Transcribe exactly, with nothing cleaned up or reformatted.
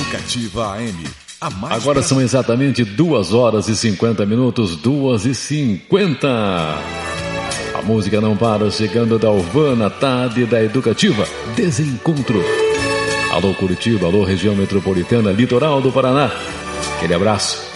Educativa A M. A mais Agora são exatamente duas horas e cinquenta minutos, duas e cinquenta. A música não para, chegando da Urbana, tarde da Educativa, Desencontro. Alô Curitiba, alô região metropolitana, litoral do Paraná. Aquele abraço.